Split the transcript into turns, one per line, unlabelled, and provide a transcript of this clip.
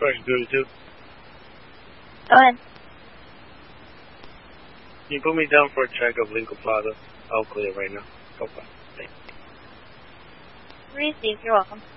Correct, 32.
Go ahead.
Can you put me down for a check of Lincoln Plaza? I'll clear right now. Go fast. Thanks.
Received. You're welcome.